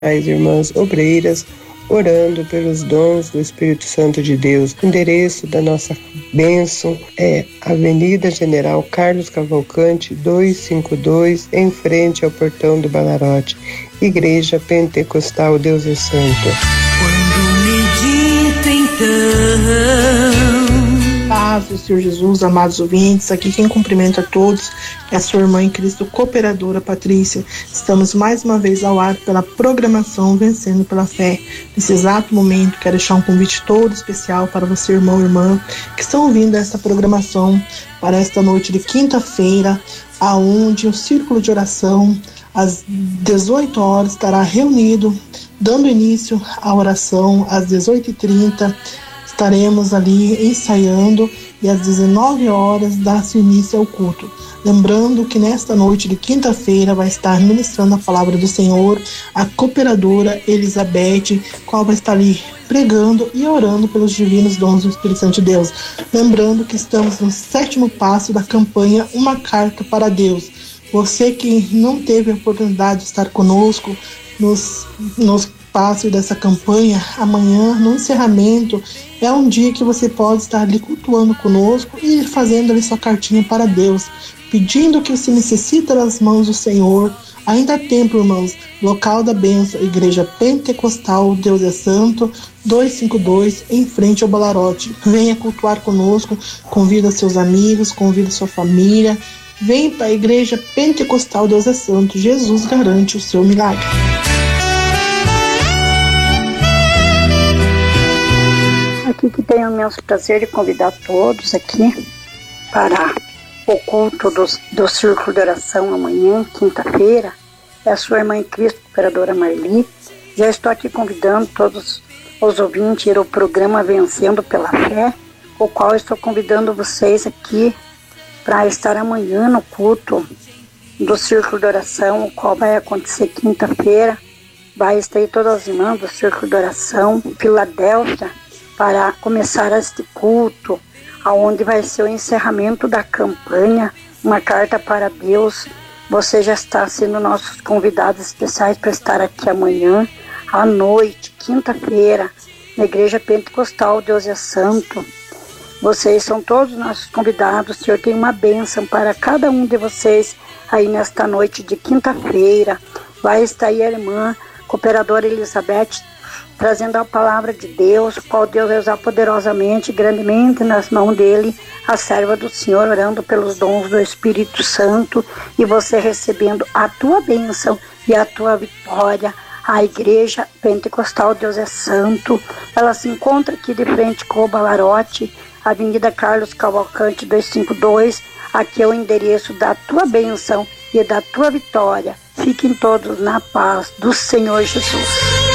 irmãs obreiras, orando pelos dons do Espírito Santo de Deus. O endereço da nossa bênção é Avenida General Carlos Cavalcante, 252, em frente ao portão do Balarote. Igreja Pentecostal Deus é Santo. Quando medita então. Paz do Senhor Jesus, amados ouvintes, aqui quem cumprimenta a todos é a sua irmã em Cristo, cooperadora Patrícia. Estamos mais uma vez ao ar pela programação Vencendo pela Fé. Nesse exato momento, quero deixar um convite todo especial para você, irmão e irmã, que estão ouvindo essa programação para esta noite de quinta-feira, aonde o Círculo de Oração, às 18 horas, estará reunido, dando início à oração às 18h30. Estaremos ali ensaiando e às 19 horas dá-se início ao culto. Lembrando que nesta noite de quinta-feira vai estar ministrando a palavra do Senhor a cooperadora Elizabeth, qual vai estar ali pregando e orando pelos divinos dons do Espírito Santo de Deus. Lembrando que estamos no 7º passo da campanha Uma Carta para Deus. Você que não teve a oportunidade de estar conosco nos passos dessa campanha, amanhã, no encerramento, é um dia que você pode estar ali cultuando conosco e fazendo ali sua cartinha para Deus, pedindo o que você necessita das mãos do Senhor. Ainda há tempo, irmãos. Local da bênção, Igreja Pentecostal Deus é Santo, 252, em frente ao Balarote. Venha cultuar conosco, convida seus amigos, convida sua família. Vem para a Igreja Pentecostal Deus é Santo. Jesus garante o seu milagre. Aqui que tenho o imenso prazer de convidar todos aqui para o culto do Círculo de Oração amanhã, quinta-feira. É a sua irmã em Cristo, cooperadora Marli. Já estou aqui convidando todos os ouvintes a ir ao programa Vencendo pela Fé, o qual estou convidando vocês aqui para estar amanhã no culto do Círculo de Oração, o qual vai acontecer quinta-feira. Vai estar aí todas as irmãs do Círculo de Oração, Filadélfia, para começar este culto, aonde vai ser o encerramento da campanha Uma Carta para Deus. Você já está sendo nossos convidados especiais para estar aqui amanhã, à noite, quinta-feira, na Igreja Pentecostal Deus é Santo. Vocês são todos nossos convidados. O Senhor tem uma bênção para cada um de vocês aí nesta noite de quinta-feira. Vai estar aí a irmã cooperadora Elizabeth, trazendo a palavra de Deus, qual Deus vai usar poderosamente, grandemente nas mãos dele, a serva do Senhor, orando pelos dons do Espírito Santo, e você recebendo a tua bênção e a tua vitória. A Igreja Pentecostal Deus é Santo, ela se encontra aqui de frente com o Balarote, Avenida Carlos Cavalcante 252, aqui é o endereço da tua bênção e da tua vitória. Fiquem todos na paz do Senhor Jesus.